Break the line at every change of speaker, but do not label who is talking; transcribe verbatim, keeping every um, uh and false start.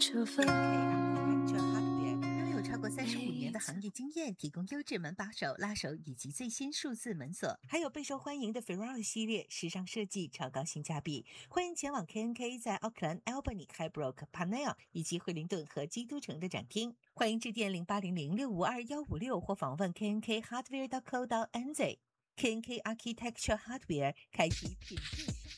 这份
Architecture Hardware 拥有超过三十五年的行业经验，提供优质门把手、拉手以及最新数字门锁，还有备受欢迎的 Ferrari 系列，时尚设计，超高性价比。欢迎前往 K N K 在奥克兰、Albany、Highbrook、Parnell 以及惠灵顿和基督城的展厅。欢迎致电零八零零六五二幺五六或访问 K N K Hardware dot co dot N Z。K N K Architecture Hardware 开启品质。